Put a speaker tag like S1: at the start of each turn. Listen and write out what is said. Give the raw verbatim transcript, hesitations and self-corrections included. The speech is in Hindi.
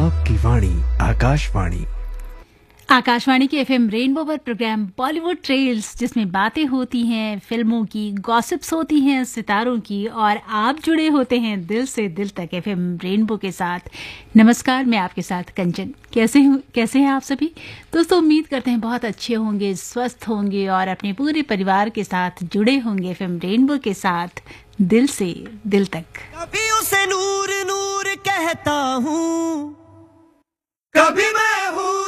S1: आपकी वाणी आकाशवाणी।
S2: आकाशवाणी के एफएम रेनबो पर प्रोग्राम बॉलीवुड ट्रेल्स, जिसमें बातें होती हैं फिल्मों की, गॉसिप्स होती हैं सितारों की, और आप जुड़े होते हैं दिल से दिल तक एफएम रेनबो के साथ। नमस्कार, मैं आपके साथ कंचन। कैसे हूँ कैसे हैं आप सभी दोस्तों? उम्मीद करते हैं बहुत अच्छे होंगे, स्वस्थ होंगे और अपने पूरे परिवार के साथ जुड़े होंगे एफएम रेनबो के साथ दिल से दिल तक।
S3: कभी उसे नूर नूर कहता हूँ, कभी मैं हूँ